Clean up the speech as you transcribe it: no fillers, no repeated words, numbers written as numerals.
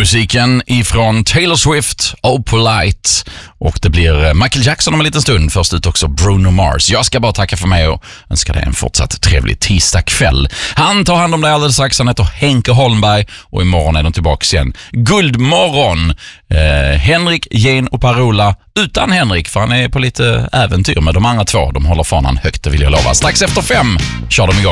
Musiken ifrån Taylor Swift, Oh Polite, och det blir Michael Jackson om en liten stund. Först ut också Bruno Mars. Jag ska bara tacka för mig och önska dig en fortsatt trevlig tisdagkväll. Han tar hand om dig alldeles strax. Han heter Henke Holmberg och imorgon är de tillbaka igen. Guldmorgon. Henrik, Jen och Parola utan Henrik, för han är på lite äventyr med de andra två. De håller fanan högt, det vill jag lova. Strax efter 5 kör de igång.